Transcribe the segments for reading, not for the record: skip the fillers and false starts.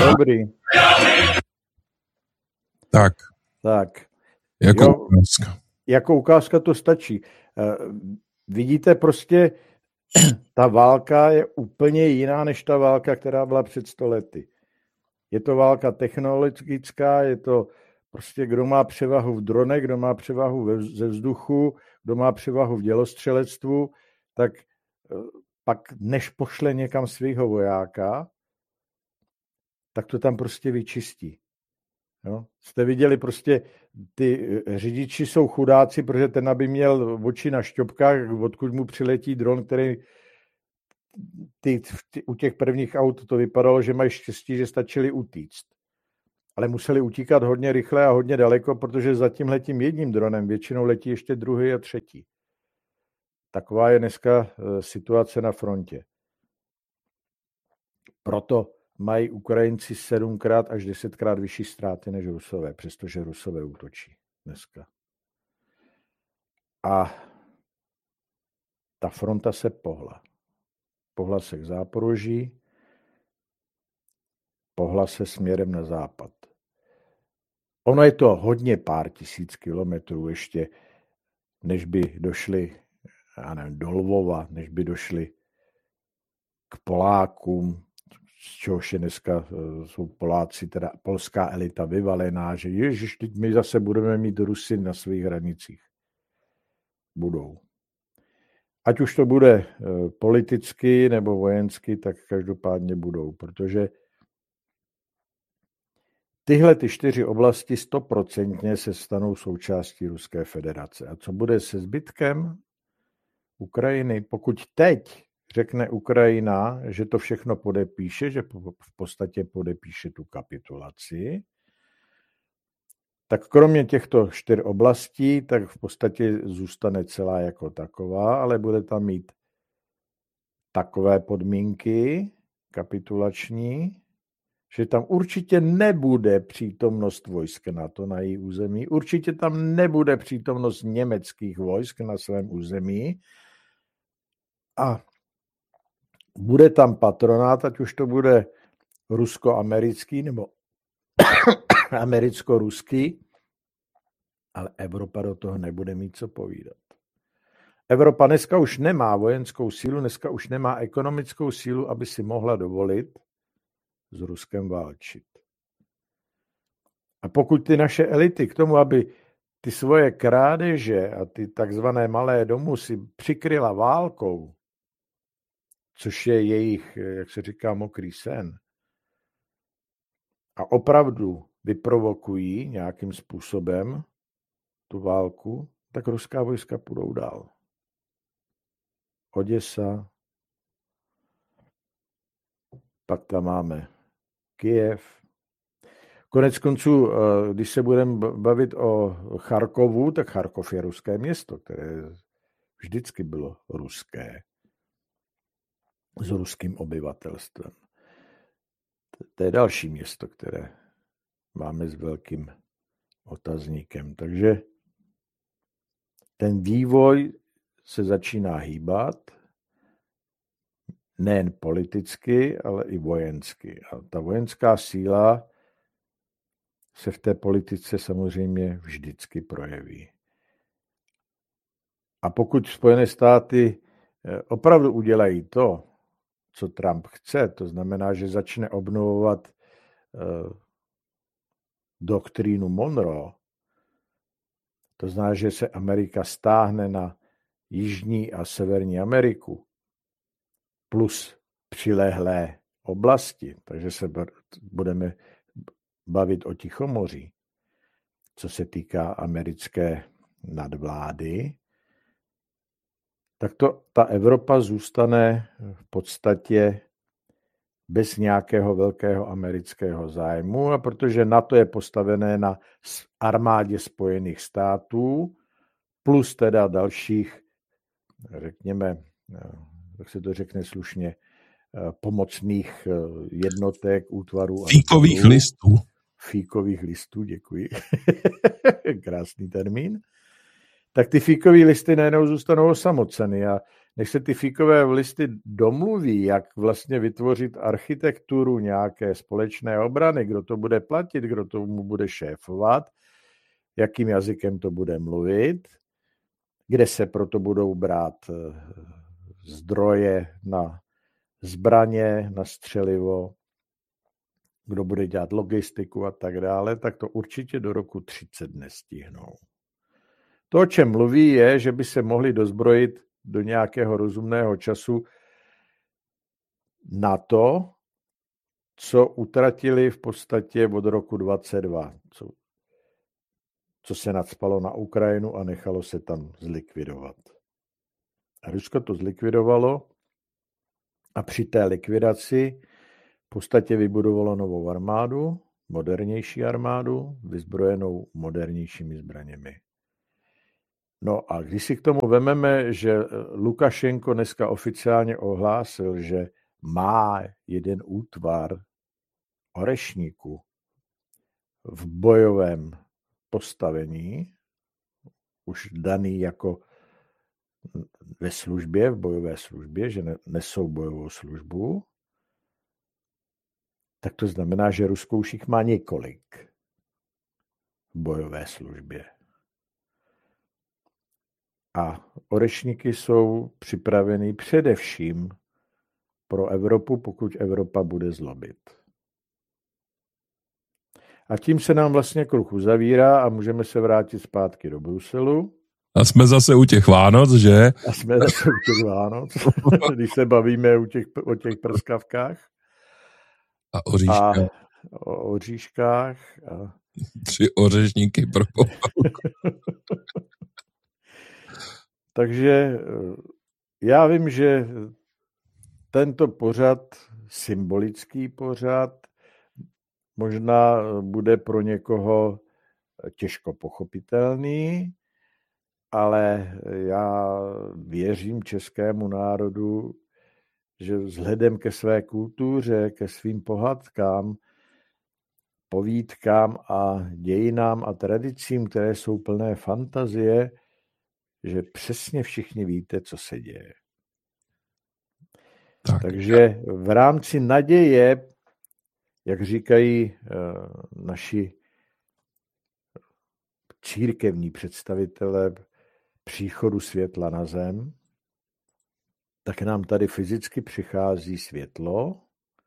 Dobrý. Tak. Jako ukázka to stačí. Vidíte, prostě ta válka je úplně jiná než ta válka, která byla před 100 lety. Je to válka technologická, je to prostě, kdo má převahu v dronech, kdo má převahu ze vzduchu, kdo má převahu v dělostřelectvu, tak pak než pošle někam svého vojáka, tak to tam prostě vyčistí. Jo? Jste viděli, prostě ty řidiči jsou chudáci, protože ten, aby měl oči na šťopkách, odkud mu přiletí dron, který u těch prvních aut to vypadalo, že mají štěstí, že stačili utíct. Ale museli utíkat hodně rychle a hodně daleko, protože za tímhletím jedním dronem většinou letí ještě druhý a třetí. Taková je dneska situace na frontě. Proto mají Ukrajinci 7x až 10x vyšší ztráty než Rusové, přestože Rusové útočí dneska. A ta fronta se pohla. Pohla se k Záporoží, pohla se směrem na západ. Ono je to hodně pár tisíc kilometrů ještě, než by došli, já nevím, do Lvova, než by došli k Polákům, z čehož je dneska jsou Poláci, teda polská elita vyvalená, že ježiš, teď my zase budeme mít Rusy na svých hranicích. Budou. Ať už to bude politicky nebo vojensky, tak každopádně budou, protože tyhle ty 4 oblasti 100% se stanou součástí Ruské federace. A co bude se zbytkem Ukrajiny? Pokud teď řekne Ukrajina, že to všechno podepíše, že v podstatě podepíše tu kapitulaci, tak kromě těchto 4 oblastí, tak v podstatě zůstane celá jako taková, ale bude tam mít takové podmínky kapitulační, že tam určitě nebude přítomnost vojsk NATO na její území, určitě tam nebude přítomnost německých vojsk na svém území a bude tam patronát, ať už to bude rusko-americký nebo americko-ruský, ale Evropa do toho nebude mít co povídat. Evropa dneska už nemá vojenskou sílu, dneska už nemá ekonomickou sílu, aby si mohla dovolit s Ruskem válčit. A pokud ty naše elity k tomu, aby ty svoje krádeže a ty takzvané malé domy si přikryla válkou, což je jejich, jak se říká, mokrý sen, a opravdu vyprovokují nějakým způsobem tu válku, tak ruská vojska půjdou dál. Oděsa, pak tam máme Kyjev. Konec konců, když se budeme bavit o Charkovu, tak Charkov je ruské město, které vždycky bylo ruské. S ruským obyvatelstvem. To je další město, které máme s velkým otazníkem. Takže ten vývoj se začíná hýbat, nejen politicky, ale i vojensky. A ta vojenská síla se v té politice samozřejmě vždycky projeví. A pokud Spojené státy opravdu udělají to, co Trump chce, to znamená, že začne obnovovat doktrínu Monroe, to znamená, že se Amerika stáhne na Jižní a Severní Ameriku plus přilehlé oblasti, takže se budeme bavit o Tichomoří, co se týká americké nadvlády, tak ta Evropa zůstane v podstatě bez nějakého velkého amerického zájmu, a protože NATO je postavené na armádě Spojených států, plus teda dalších, řekněme, jak se to řekne slušně, pomocných jednotek, útvarů. Fíkových listů. Fíkových listů, děkuji. Krásný termín. Tak ty fíkové listy najednou zůstanou osamoceny a než se ty fíkové listy domluví, jak vlastně vytvořit architekturu nějaké společné obrany, kdo to bude platit, kdo tomu bude šéfovat, jakým jazykem to bude mluvit, kde se proto budou brát zdroje na zbraně, na střelivo, kdo bude dělat logistiku a tak dále, tak to určitě do roku 30 nestihnou. To, o čem mluví, je, že by se mohli dozbrojit do nějakého rozumného času na to, co utratili v podstatě od roku 22, co se nacpalo na Ukrajinu a nechalo se tam zlikvidovat. A Rusko to zlikvidovalo a při té likvidaci v podstatě vybudovalo novou armádu, modernější armádu, vyzbrojenou modernějšími zbraněmi. No a když si k tomu vememe, že Lukašenko dneska oficiálně ohlásil, že má jeden útvar Orešníku v bojovém postavení, už daný jako ve službě, v bojové službě, že nesou bojovou službu, tak to znamená, že Rusko už jich má několik v bojové službě. A orešníky jsou připraveny především pro Evropu, pokud Evropa bude zlobit. A tím se nám vlastně kruh uzavírá a můžeme se vrátit zpátky do Bruselu. A jsme zase u těch Vánoc, že? A jsme zase u těch Vánoc, když se bavíme o těch prskavkách. A oříškách. A o oříškách. A... 3 ořešníky pro Takže já vím, že tento pořad, symbolický pořad, možná bude pro někoho těžko pochopitelný, ale já věřím českému národu, že vzhledem ke své kultuře, ke svým pohádkám, povídkám a dějinám a tradicím, které jsou plné fantazie, že přesně všichni víte, co se děje. Takže v rámci naděje, jak říkají naši církevní představitelé příchodu světla na zem, tak nám tady fyzicky přichází světlo,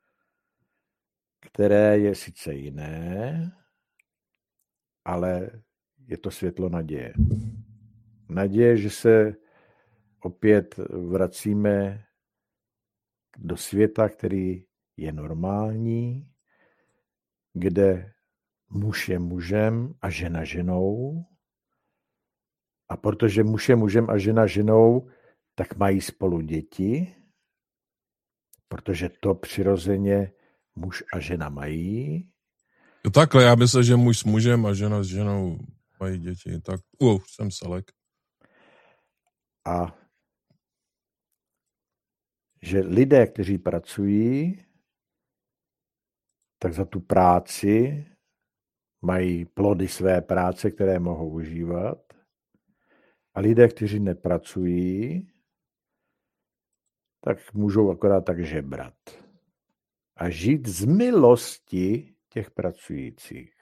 které je sice jiné, ale je to světlo naděje. Naděje, že se opět vracíme do světa, který je normální, kde muž je mužem a žena ženou. A protože muž je mužem a žena ženou, tak mají spolu děti, protože to přirozeně muž a žena mají. Takhle, já myslím, že muž s mužem a žena s ženou mají děti. Tak, jsem selek. A že lidé, kteří pracují, tak za tu práci mají plody své práce, které mohou užívat. A lidé, kteří nepracují, tak můžou akorát tak žebrat. A žít z milosti těch pracujících.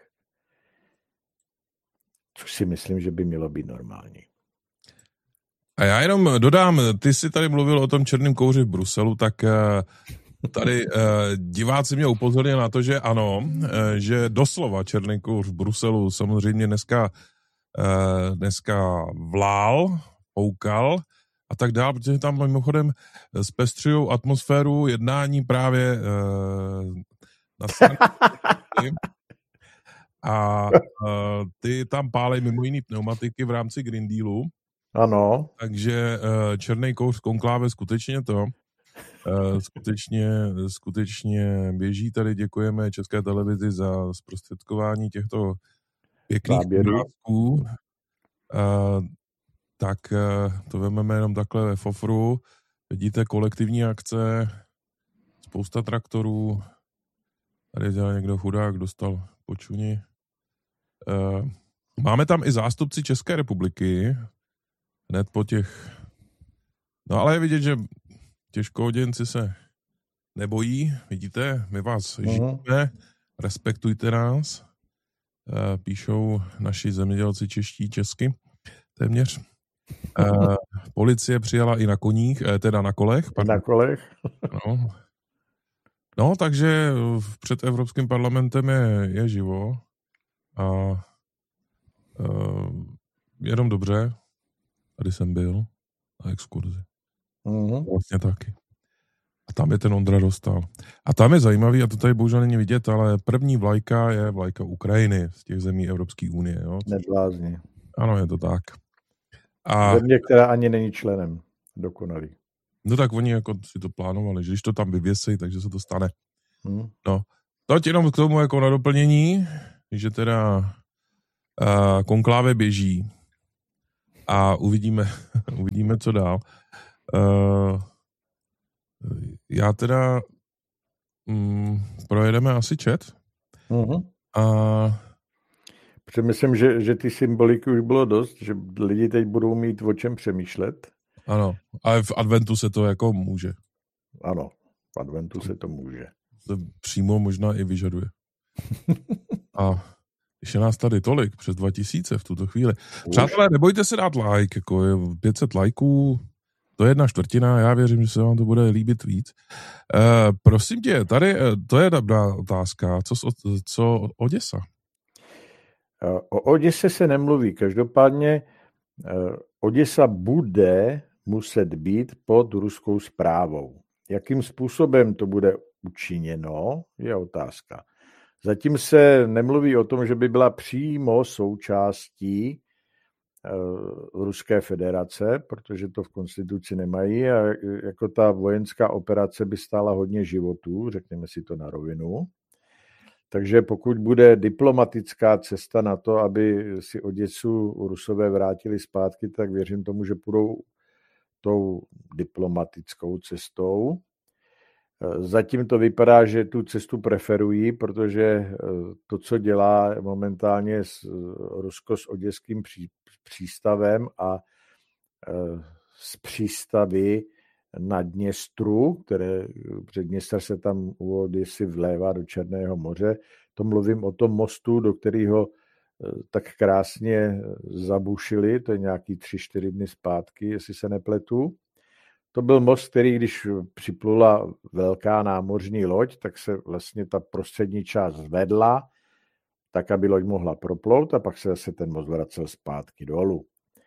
Což si myslím, že by mělo být normální. A já jenom dodám, ty jsi tady mluvil o tom černém kouři v Bruselu, tak tady diváci mě upozornili na to, že ano, že doslova černý kouř v Bruselu samozřejmě dneska vlál, poukal a tak dál, protože tam mimochodem zpestřujou atmosféru jednání právě na straně a ty tam pálej mimo jiný pneumatiky v rámci Green Dealu. Ano. Takže černý kouř z konkláve skutečně to. Skutečně běží. Tady děkujeme České televizi za zprostředkování těchto pěkných obrázků. Tak to vememe jenom takhle ve fofru. Vidíte kolektivní akce, spousta traktorů. Tady někdo chudák dostal počuni. Máme tam i zástupci České republiky. Hned po těch No ale je vidět, že těžkohoděnci se nebojí. Vidíte, my vás žijeme, respektujte nás. Píšou naši zemědělci čeští, česky, téměř. Policie přijala i na koních, teda na kolech. Pardon. Na kolech. No, takže před Evropským parlamentem je živo a jenom dobře. Tady jsem byl na exkurzi. Vlastně taky. A tam je ten Ondra Dostál. A tam je zajímavý, a to tady bohužel není vidět, ale první vlajka je vlajka Ukrajiny z těch zemí Evropské unie. Jo? Neblázně. Ano, je to tak. Země, která ani není členem dokonalý. No tak oni jako si to plánovali, že když to tam vyvěsí, takže se to stane. No, toť jenom k tomu jako na doplnění, že teda konkláve běží a uvidíme, co dál. Já teda projedeme asi chat. Protože myslím, že ty symboliky už bylo dost, že lidi teď budou mít o čem přemýšlet. Ano, ale v adventu se to jako může. Ano, v adventu se to může. To přímo možná i vyžaduje. A když je nás tady tolik, přes 2000 v tuto chvíli. Přátelé, nebojte se dát like, jako je 500 lajků, to je 1/4, já věřím, že se vám to bude líbit víc. Prosím tě, tady to je dobrá otázka, co Oděsa? O Oděse se nemluví, každopádně Oděsa bude muset být pod ruskou správou. Jakým způsobem to bude učiněno, je otázka. Zatím se nemluví o tom, že by byla přímo součástí Ruské federace, protože to v konstituci nemají a jako ta vojenská operace by stála hodně životů, řekněme si to na rovinu. Takže pokud bude diplomatická cesta na to, aby si Oděsu Rusové vrátili zpátky, tak věřím tomu, že půjdou tou diplomatickou cestou. Zatím to vypadá, že tu cestu preferují, protože to, co dělá momentálně Rusko s oděským přístavem a z přístavy na Dněstru, které před Dněstr se tam u Oděsy vlévá do Černého moře. To mluvím o tom mostu, do kterého tak krásně zabušili, to je nějaký 3-4 dny zpátky, jestli se nepletu. To byl most, který když připlula velká námořní loď, tak se vlastně ta prostřední část zvedla, tak aby loď mohla proplout a pak se zase ten most vracel zpátky dolů.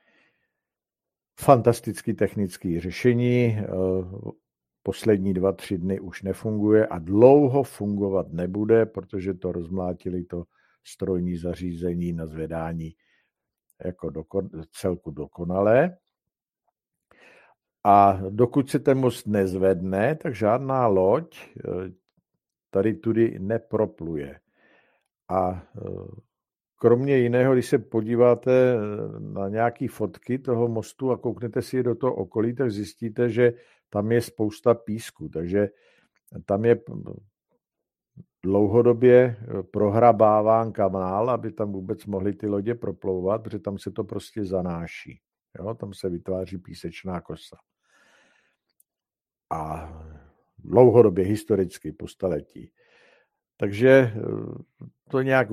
Fantastický technický řešení, poslední 2-3 dny už nefunguje a dlouho fungovat nebude, protože to rozmlátili to strojní zařízení na zvedání jako celku dokonalé. A dokud se ten most nezvedne, tak žádná loď tady tudy nepropluje. A kromě jiného, když se podíváte na nějaké fotky toho mostu a kouknete si do toho okolí, tak zjistíte, že tam je spousta písku. Takže tam je dlouhodobě prohrabáván kanál, aby tam vůbec mohly ty lodě proplouvat, protože tam se to prostě zanáší. Jo? Tam se vytváří písečná kosa. A dlouhodobě, historicky, po staletí. Takže to nějak...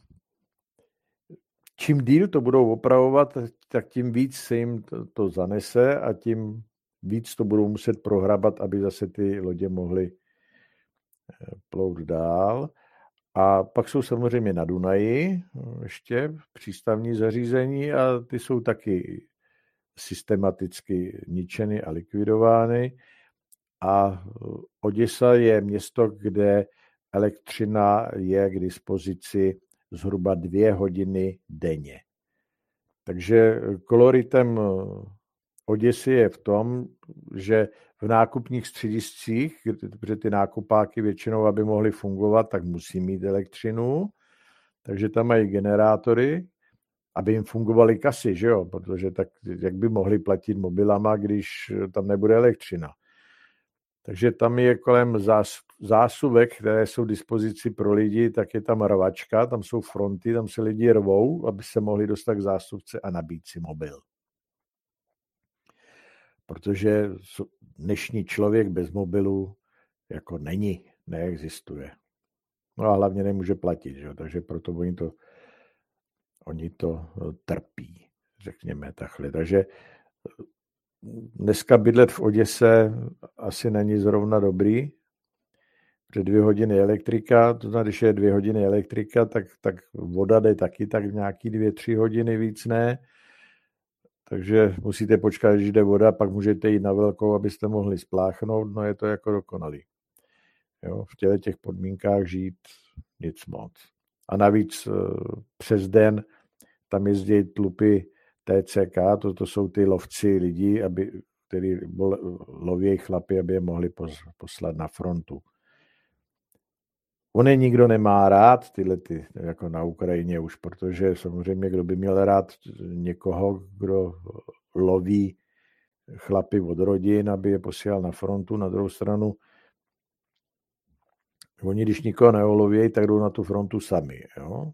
Čím díl to budou opravovat, tak tím víc se jim to zanese a tím víc to budou muset prohrabat, aby zase ty lodě mohly plout dál. A pak jsou samozřejmě na Dunaji ještě přístavní zařízení a ty jsou taky systematicky ničeny a likvidovány. A Oděsa je město, kde elektřina je k dispozici zhruba 2 hodiny denně. Takže koloritem Oděsy je v tom, že v nákupních střediscích, protože ty nákupáky většinou, aby mohly fungovat, tak musí mít elektřinu, takže tam mají generátory, aby jim fungovaly kasy, že jo? Protože tak, jak by mohli platit mobilama, když tam nebude elektřina. Takže tam je kolem zásuvek, které jsou k dispozici pro lidi, tak je tam rvačka, tam jsou fronty, tam se lidi rvou, aby se mohli dostat k zásuvce a nabít si mobil. protože dnešní člověk bez mobilu jako neexistuje. No a hlavně nemůže platit, že? Takže proto oni to trpí, řekněme takhle. Takže dneska bydlet v Oděse asi není zrovna dobrý, protože 2 hodiny elektrika, to znamená, když je 2 hodiny elektrika, tak voda jde taky tak nějaký 2-3 hodiny, víc ne. Takže musíte počkat, když jde voda, pak můžete jít na velkou, abyste mohli spláchnout, no je to jako dokonalý. Jo, v těch podmínkách žít nic moc. A navíc přes den tam jezdí tlupy TCK, to jsou ty lovci lidí, kteří loví chlapy, aby je mohli poslat na frontu. On je nikdo nemá rád, jako na Ukrajině už, protože samozřejmě kdo by měl rád někoho, kdo loví chlapy od rodin, aby je posílal na frontu. Na druhou stranu, oni když nikoho neolovějí, tak jdou na tu frontu sami. Jo?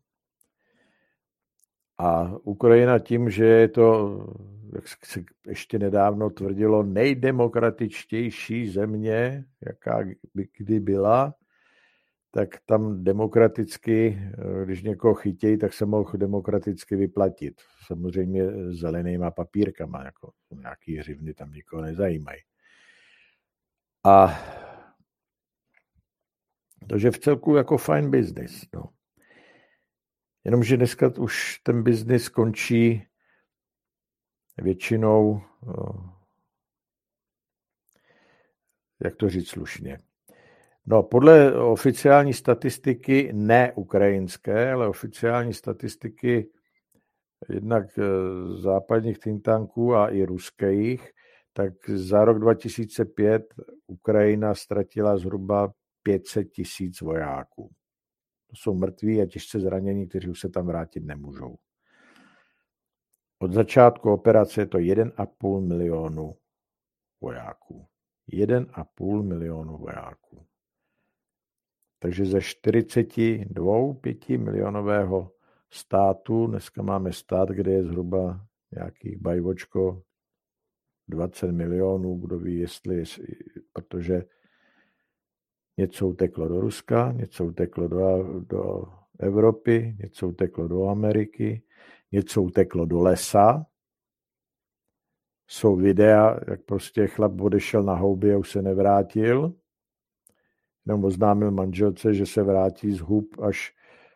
A Ukrajina tím, že je to, jak se ještě nedávno tvrdilo, nejdemokratičtější země, jaká by kdy byla, tak tam demokraticky, když někoho chytějí, tak se mohl demokraticky vyplatit. Samozřejmě zelenýma papírkama, jako nějaký hřivny tam nikoho nezajímají. A takže v celku jako fajn biznis. No. Jenomže dneska už ten biznis končí většinou, jak to říct slušně. No, podle oficiální statistiky, ne ukrajinské, ale oficiální statistiky jednak západních think tanků a i ruských, tak za rok 2005 Ukrajina ztratila zhruba 500 000 vojáků. To jsou mrtví a těžce zranění, kteří už se tam vrátit nemůžou. Od začátku operace je to 1,5 milionu vojáků. 1,5 milionu vojáků. Takže ze 42,5 milionového státu, dneska máme stát, kde je zhruba nějaký bajvočko 20 milionů, kdo ví, jestli, protože něco uteklo do Ruska, něco uteklo do Evropy, něco uteklo do Ameriky, něco uteklo do lesa. Jsou videa, jak prostě chlap odešel na houby a už se nevrátil. Jenom oznámil manželce, že se vrátí z hub, až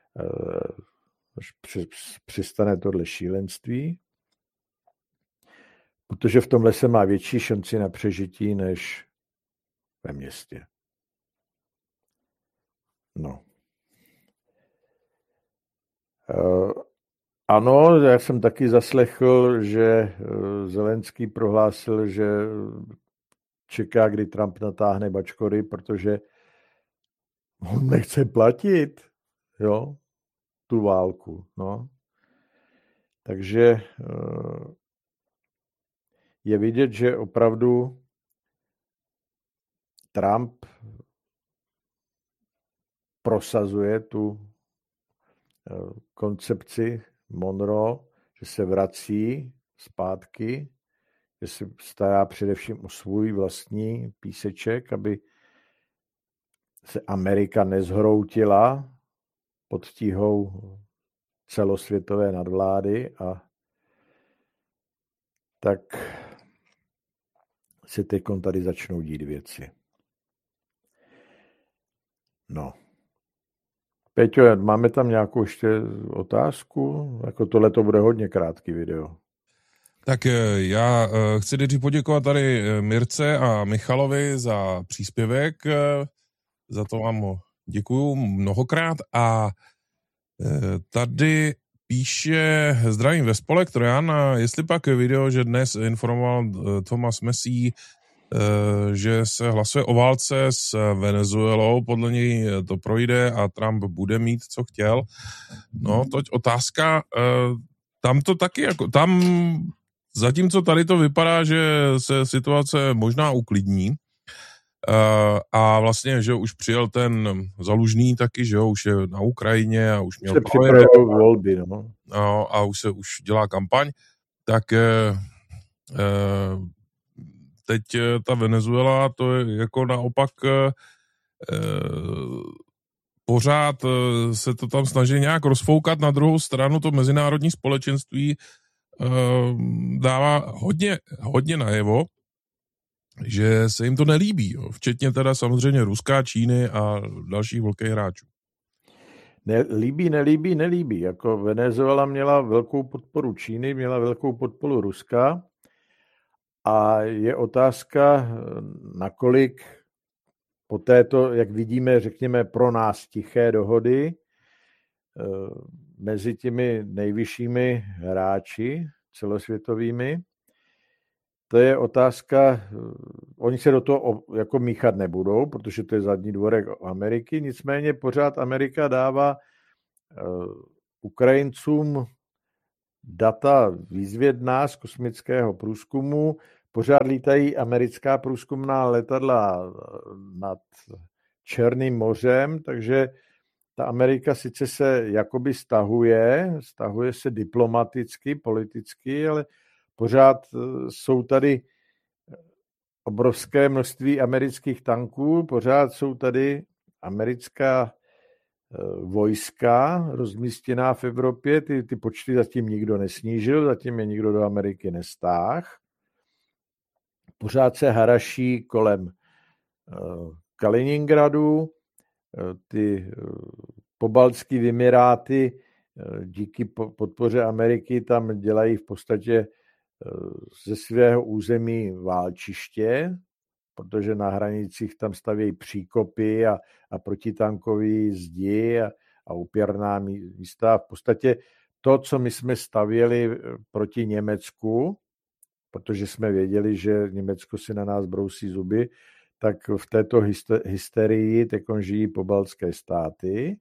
přistane tohle šílenství. Protože v tom lese má větší šanci na přežití než ve městě. No. Ano, já jsem taky zaslechl, že Zelenský prohlásil, že čeká, kdy Trump natáhne bačkory, protože on nechce platit, jo, tu válku, no. Takže je vidět, že opravdu Trump prosazuje tu koncepci Monroe, že se vrací zpátky, že se stará především o svůj vlastní píseček, aby se Amerika nezhroutila pod tíhou celosvětové nadvlády a tak se teďkon tady začnou dít věci. No. Peťo, máme tam nějakou ještě otázku? Jako tohle to bude hodně krátký video. Tak já chci nejdřív poděkovat tady Mirce a Michalovi za příspěvek. Za to vám děkuju mnohokrát. A tady píše zdravím ve spolek Trojan, jestli pak video, že dnes informoval Thomas Messi, že se hlasuje o válce s Venezuelou, podle něj to projde a Trump bude mít, co chtěl. No, toť otázka, tam to taky, jako, tam zatímco tady to vypadá, že se situace možná uklidní, a vlastně, že už přijel ten Zalužný taky, že jo, už je na Ukrajině a už měl se připravují volby, no. A už dělá kampaň, tak teď ta Venezuela, to je jako naopak pořád se to tam snaží nějak rozfoukat. Na druhou stranu to mezinárodní společenství dává hodně najevo, že se jim to nelíbí, jo. Včetně teda samozřejmě Ruska, Číny a dalších velkých hráčů. Nelíbí. Jako Venezuela měla velkou podporu Číny, měla velkou podporu Ruska a je otázka, nakolik po této, jak vidíme, řekněme, pro nás tiché dohody mezi těmi nejvyššími hráči celosvětovými, to je otázka, oni se do toho jako míchat nebudou, protože to je zadní dvorek Ameriky, nicméně pořád Amerika dává Ukrajincům data výzvědná z kosmického průzkumu, pořád lítají americká průzkumná letadla nad Černým mořem, takže ta Amerika sice se jakoby stahuje se diplomaticky, politicky, ale pořád jsou tady obrovské množství amerických tanků, pořád jsou tady americká vojska rozmístěná v Evropě, ty počty zatím nikdo nesnížil, zatím je nikdo do Ameriky nestáhl. Pořád se haraší kolem Kaliningradu, ty pobaltské Vymiráty díky podpoře Ameriky tam dělají v podstatě ze svého území válčiště, protože na hranicích tam stavějí příkopy a protitankové zdi a upěrná místa. V podstatě to, co my jsme stavěli proti Německu, protože jsme věděli, že Německo si na nás brousí zuby, tak v této hysterii teď žijí pobaltské státy,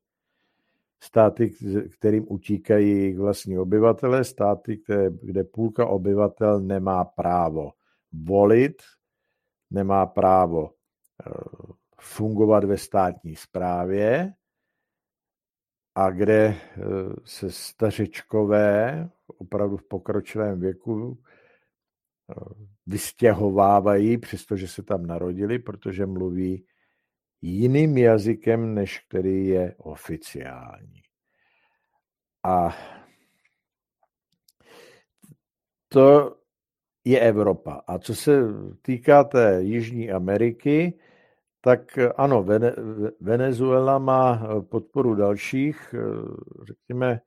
kterým utíkají jejich vlastní obyvatele, státy, kde půlka obyvatel nemá právo volit, nemá právo fungovat ve státní správě a kde se stařečkové opravdu v pokročilém věku vystěhovávají, přestože se tam narodili, protože mluví jiným jazykem, než který je oficiální. A to je Evropa. A co se týká té Jižní Ameriky, tak ano, Venezuela má podporu dalších, řekněme,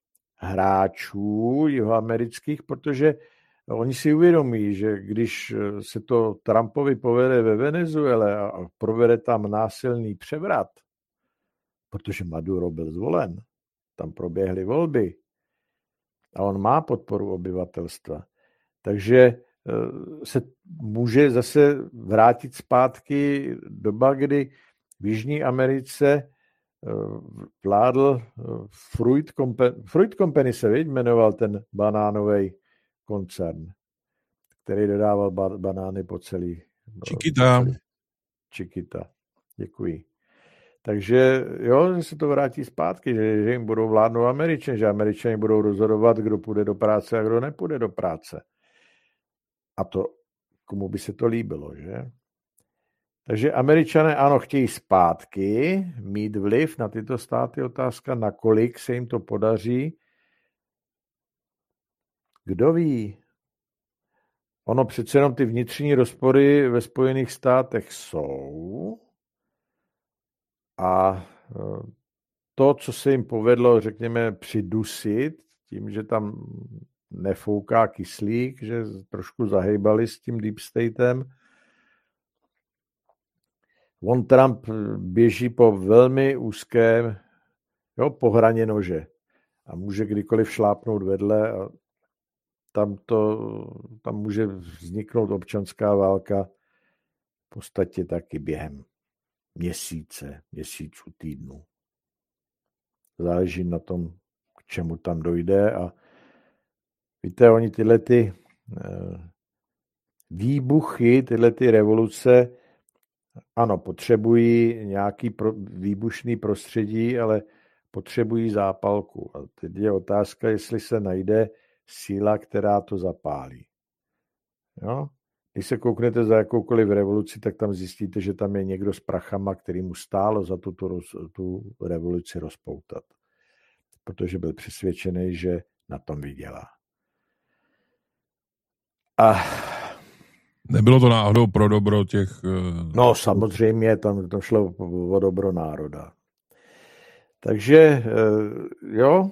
hráčů jihoamerických, protože oni si uvědomí, že když se to Trumpovi povede ve Venezuele a provede tam násilný převrat, protože Maduro byl zvolen, tam proběhly volby a on má podporu obyvatelstva, takže se může zase vrátit zpátky doba, kdy v Jižní Americe vládl Fruit Company se jmenoval ten banánový koncern, který dodával banány po celý Chiquita. Děkuji. Takže jo, že se to vrátí zpátky, že jim budou vládnout Američané, že Američané budou rozhodovat, kdo půjde do práce a kdo nepůjde do práce. A to, komu by se to líbilo, že? Takže Američané ano, chtějí zpátky mít vliv na tyto státy. Otázka, nakolik se jim to podaří. Kdo ví? Ono přece jenom ty vnitřní rozpory ve Spojených státech jsou. A to, co se jim povedlo, řekněme, přidusit, tím, že tam nefouká kyslík, že trošku zahejbali s tím deep statem. Trump běží po velmi úzkém, po hraně nože a může kdykoliv šlápnout vedle a tam může vzniknout občanská válka v podstatě taky během měsíců, týdnů. Záleží na tom, k čemu tam dojde a víte, oni tyhle ty výbuchy, tyhle ty revoluce, ano, potřebují nějaký výbušný prostředí, ale potřebují zápalku. A teď je otázka, jestli se najde síla, která to zapálí. Jo? když se kouknete za jakoukoliv revoluci, tak tam zjistíte, že tam je někdo s prachama, který mu stálo za tu revoluci rozpoutat. Protože byl přesvědčený, že na tom vydělá. A nebylo to náhodou pro dobro těch... No samozřejmě, tam šlo o dobro národa. Takže jo.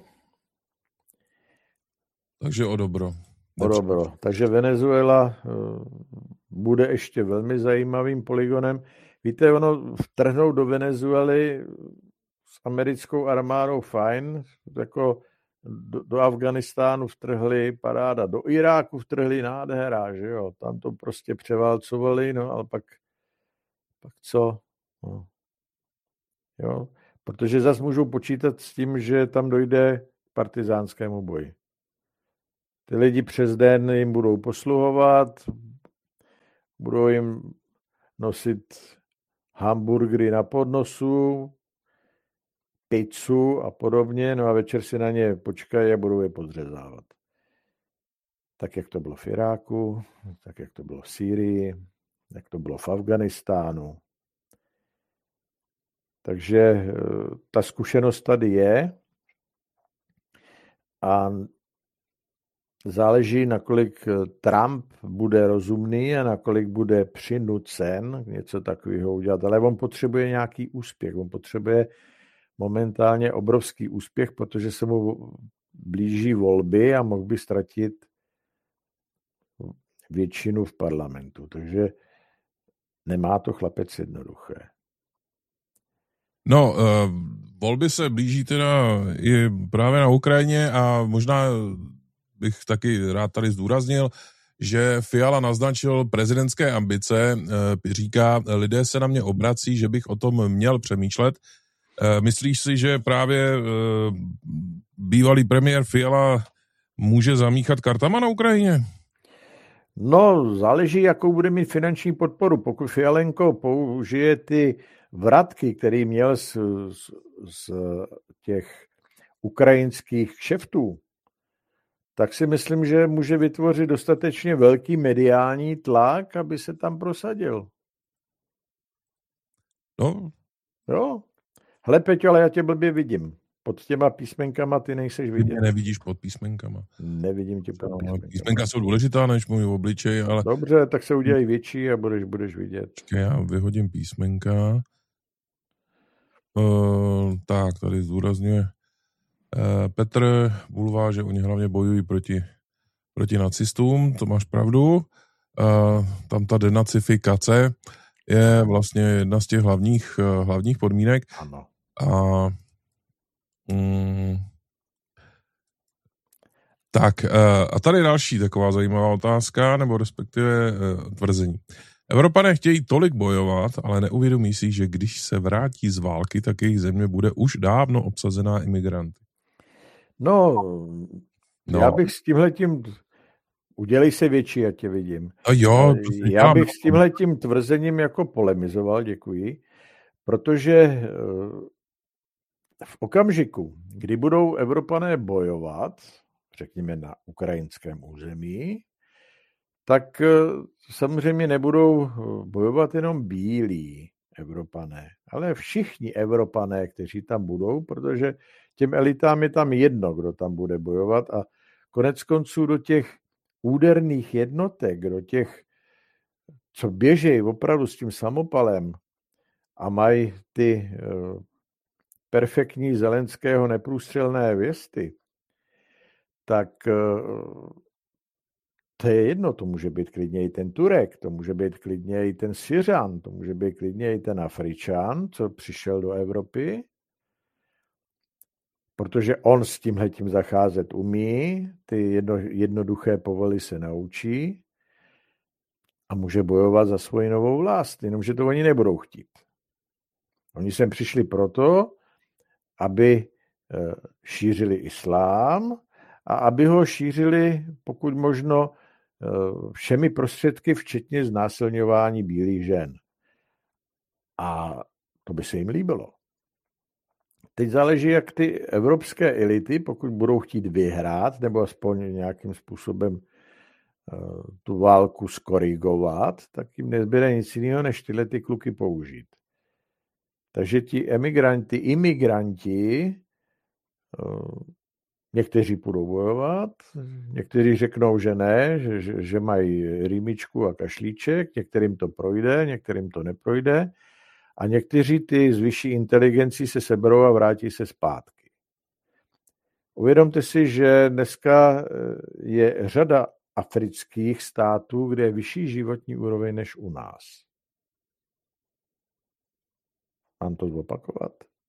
Takže o dobro. O dobro. Takže Venezuela bude ještě velmi zajímavým polygonem. Víte, ono vtrhnout do Venezuely s americkou armádou fajn, jako do Afganistánu vtrhli paráda, do Iráku vtrhli nádhera, že jo, tam to prostě převálcovali, no ale pak co? No. Jo, protože zase můžou počítat s tím, že tam dojde k partizánskému boji. Ty lidi přes den jim budou posluhovat, budou jim nosit hamburgery na podnosu, pizzu a podobně, no a večer si na ně počkají a budou je podřezávat. Tak, jak to bylo v Iráku, tak, jak to bylo v Sýrii, jak to bylo v Afganistánu. Takže ta zkušenost tady je a záleží, nakolik Trump bude rozumný a nakolik bude přinucen něco takového udělat. Ale on potřebuje nějaký úspěch. On potřebuje momentálně obrovský úspěch, protože se mu blíží volby a mohl by ztratit většinu v parlamentu. Takže nemá to chlapec jednoduché. No, volby se blíží teda i právě na Ukrajině a možná bych taky rád tady zdůraznil, že Fiala naznačil prezidentské ambice, říká, lidé se na mě obrací, že bych o tom měl přemýšlet. Myslíš si, že právě bývalý premiér Fiala může zamíchat kartama na Ukrajině? No, záleží, jakou bude mít finanční podporu. Pokud Fialenko použije ty vratky, který měl z těch ukrajinských kšeftů, tak si myslím, že může vytvořit dostatečně velký mediální tlak, aby se tam prosadil. No. Jo. Hele, Peťo, ale já tě blbě vidím. Pod těma písmenkama ty nejseš vidět. Ty nevidíš pod písmenkama. Nevidím tě pod písmenkama. Písmenka jsou důležitá než můj obličej, ale... Dobře, tak se udělají větší a budeš vidět. Já vyhodím písmenka. Tak, tady zdůrazňuje Petr Bulvá, že oni hlavně bojují proti nacistům, to máš pravdu. Tam ta denacifikace je vlastně jedna z těch hlavních podmínek. Ano. Tak, a tady další taková zajímavá otázka, nebo respektive tvrzení. Evropané chtějí tolik bojovat, ale neuvědomí si, že když se vrátí z války, tak jejich země bude už dávno obsazená imigranty. No, já bych s tímhletím... Udělej se větší, ať tě vidím. Jo, já bych s tímhletím tvrzením jako polemizoval, děkuji, protože v okamžiku, kdy budou Evropané bojovat, řekněme na ukrajinském území, tak samozřejmě nebudou bojovat jenom bílí Evropané, ale všichni Evropané, kteří tam budou, protože těm elitám je tam jedno, kdo tam bude bojovat a konec konců do těch úderných jednotek, do těch, co běžejí opravdu s tím samopalem a mají ty perfektní Zelenského neprůstřelné věsty, tak to je jedno, to může být klidně i ten Turek, to může být klidně i ten Syřan, to může být klidně i ten Afričan, co přišel do Evropy, protože on s tímhletím zacházet umí, ty jednoduché povely se naučí a může bojovat za svoji novou vlast, jenomže to oni nebudou chtít. Oni sem přišli proto, aby šířili islám a aby ho šířili pokud možno všemi prostředky, včetně znásilňování bílých žen. A to by se jim líbilo. Teď záleží, jak ty evropské elity, pokud budou chtít vyhrát, nebo aspoň nějakým způsobem tu válku skorigovat, tak jim nezbyde nic jiného, než tyhle ty kluky použít. Takže ti imigranti, někteří půjdou bojovat, někteří řeknou, že ne, že mají rýmičku a kašlíček, některým to projde, některým to neprojde a někteří ty z vyšší inteligencí se seberou a vrátí se zpátky. Uvědomte si, že dneska je řada afrických států, kde je vyšší životní úroveň než u nás. Mám to zopakovat?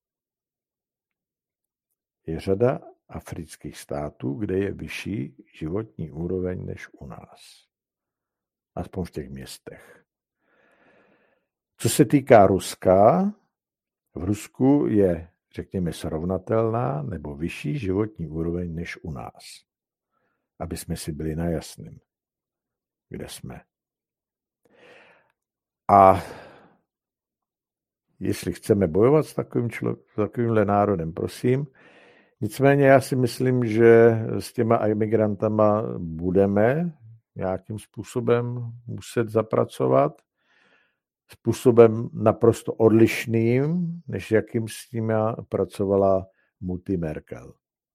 Je řada afrických států, kde je vyšší životní úroveň než u nás. Aspoň v těch městech. Co se týká Ruska, v Rusku je, řekněme, srovnatelná nebo vyšší životní úroveň než u nás. Aby jsme si byli na jasném, kde jsme. A jestli chceme bojovat s takovýmhle národem, prosím. Nicméně já si myslím, že s těma imigrantama budeme nějakým způsobem muset zapracovat. Způsobem naprosto odlišným, než jakým s tím pracovala Mutti Merkel.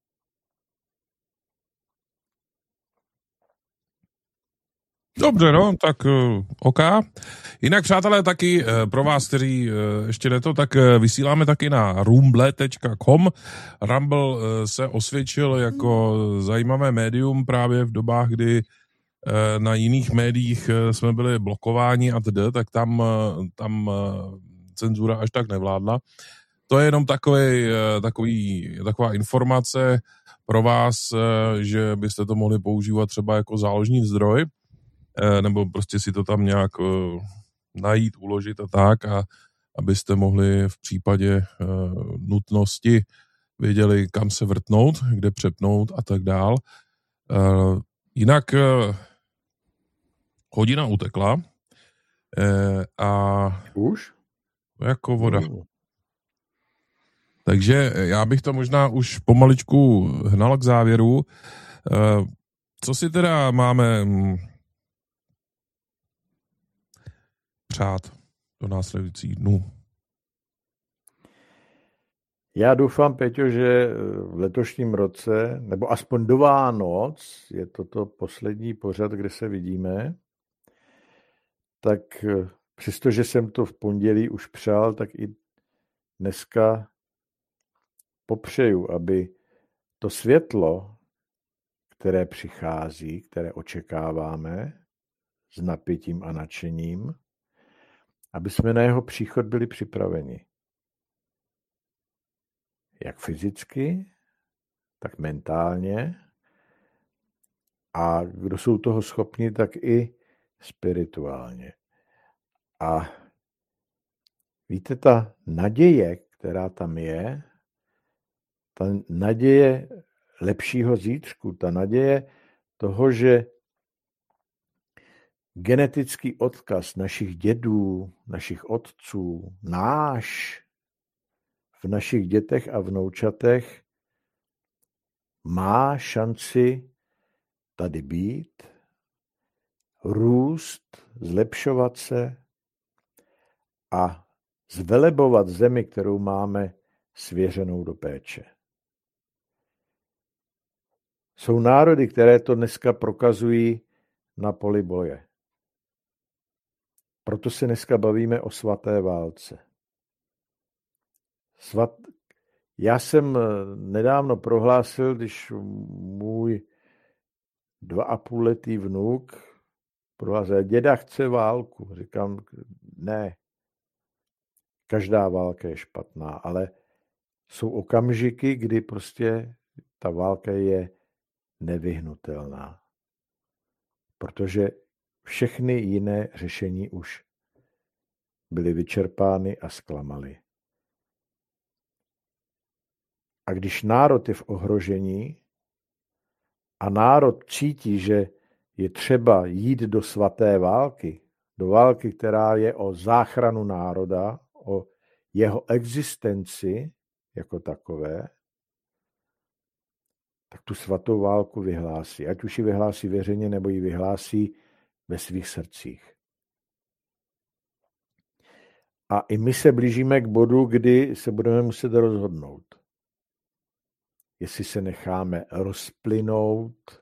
Dobře, no, tak OK. Jinak, přátelé, taky pro vás, kteří ještě neto, tak vysíláme taky na rumble.com. Rumble se osvědčil jako zajímavé médium právě v dobách, kdy na jiných médiích jsme byli blokováni a td., tak tam cenzura až tak nevládla. To je jenom taková informace pro vás, že byste to mohli používat třeba jako záložní zdroj, nebo prostě si to tam nějak najít, uložit a tak, a abyste mohli v případě nutnosti věděli, kam se vrtnout, kde přepnout a tak dál. Jinak hodina utekla a už? Jako voda. Takže já bych to možná už pomaličku hnal k závěru. Co si teda máme přát do následujících dnů? Já doufám, Peťo, že v letošním roce, nebo aspoň do Vánoc, je toto poslední pořad, kde se vidíme, tak přestože jsem to v pondělí už přál, tak i dneska popřeju, aby to světlo, které přichází, které očekáváme s napětím a nadšením, aby jsme na jeho příchod byli připraveni. Jak fyzicky, tak mentálně. A kdo jsou toho schopni, tak i spirituálně. A víte, ta naděje, která tam je, ta naděje lepšího zítřku, ta naděje toho, že genetický odkaz našich dědů, našich otců, náš v našich dětech a vnoučatech má šanci tady být, růst, zlepšovat se a zvelebovat zemi, kterou máme svěřenou do péče. Jsou národy, které to dneska prokazují na poli boje. Proto se dneska bavíme o svaté válce. Já jsem nedávno prohlásil, když můj 2,5letý vnuk prohlásil, děda chce válku. Říkám, ne, každá válka je špatná, ale jsou okamžiky, kdy prostě ta válka je nevyhnutelná. Protože všechny jiné řešení už byly vyčerpány a zklamaly. A když národ je v ohrožení a národ cítí, že je třeba jít do svaté války, do války, která je o záchranu národa, o jeho existenci jako takové, tak tu svatou válku vyhlásí. Ať už ji vyhlásí veřejně, nebo ji vyhlásí ve svých srdcích. A i my se blížíme k bodu, kdy se budeme muset rozhodnout. Jestli se necháme rozplynout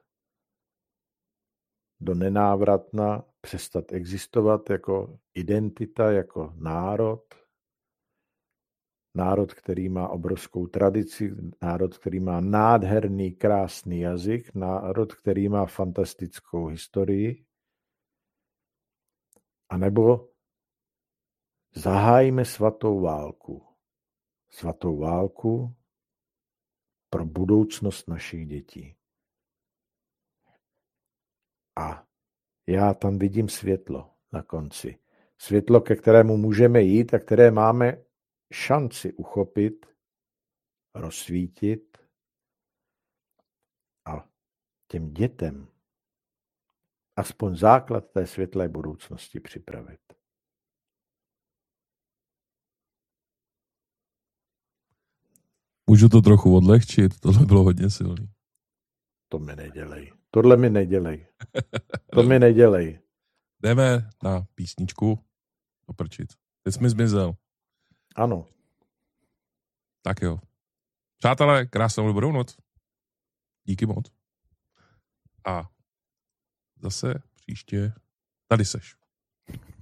do nenávratna, přestat existovat jako identita, jako národ. Národ, který má obrovskou tradici, národ, který má nádherný, krásný jazyk, národ, který má fantastickou historii. A nebo zahájíme svatou válku. Svatou válku pro budoucnost našich dětí. A já tam vidím světlo na konci. Světlo, ke kterému můžeme jít a které máme šanci uchopit, rozsvítit a těm dětem aspoň základ té světlé budoucnosti připravit. Můžu to trochu odlehčit? Tohle bylo hodně silný. To mi nedělej. Tohle mi nedělej. To mi nedělej. Jdeme na písničku oprčit. Teď jsi mi zmizel. Ano. Tak jo. Přátelé, krásnou dobrou noc. Díky moc. A zase příště tady seš.